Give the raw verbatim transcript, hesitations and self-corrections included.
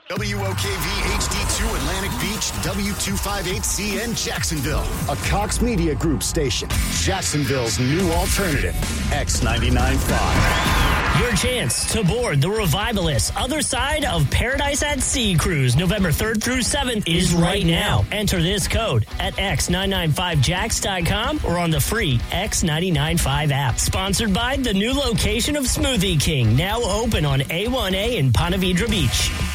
W O K V H D two Atlantic Beach, W two fifty-eight C N Jacksonville. A Cox Media Group station. Jacksonville's new alternative. X ninety-nine point five. Your chance to board the Revivalist Other Side of Paradise at Sea cruise November third through seventh is right now. Enter this code at x nine nine five jacks dot com or on the free X ninety-nine point five app. Sponsored by the new location of Smoothie King, now open on A one A in Ponte Vedra Beach.